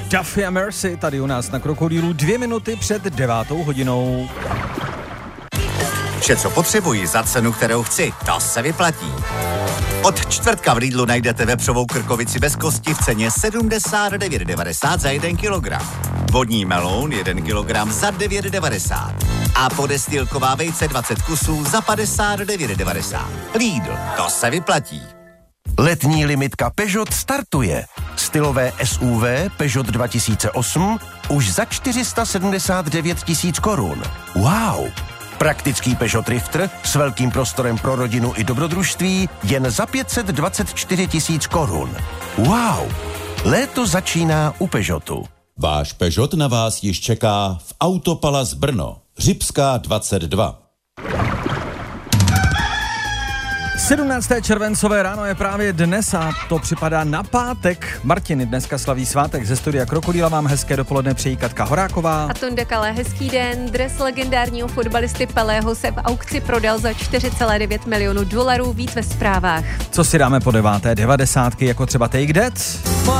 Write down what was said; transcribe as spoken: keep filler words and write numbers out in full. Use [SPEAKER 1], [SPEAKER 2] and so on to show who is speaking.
[SPEAKER 1] Duffy a Mercy tady u nás na Krokodýlu dvě minuty před devátou hodinou.
[SPEAKER 2] Vše, co potřebuji za cenu, kterou chci, to se vyplatí. Od čtvrtka v Lidlu najdete vepřovou krkovici bez kosti v ceně sedmdesát devět devadesát za jeden kilogram. Vodní meloun jeden kilogram za devět devadesát. A podestýlková vejce dvacet kusů za padesát devět devadesát. Lidl, to se vyplatí.
[SPEAKER 3] Letní limitka Peugeot startuje. Stylové S U V Peugeot dva tisíce osm už za čtyři sta sedmdesát devět tisíc korun. Wow! Praktický Peugeot Drifter s velkým prostorem pro rodinu i dobrodružství jen za pět set dvacet čtyři tisíc korun. Wow! Léto začíná u Peugeotu.
[SPEAKER 4] Váš Peugeot na vás již čeká v Autopalace Brno. Řipská dvacet dva.
[SPEAKER 1] sedmnácté červencové ráno je právě dnes a to připadá na pátek. Martin dneska slaví svátek. Ze studia Krokodýla vám hezké dopoledne přejí Katka Horáková.
[SPEAKER 5] A Tonda Kale, hezký den. Dres legendárního fotbalisty Pelého se v aukci prodal za čtyři celé devět milionů dolarů, víc ve zprávách.
[SPEAKER 1] Co si dáme po deváté devadesátky, jako třeba Take That?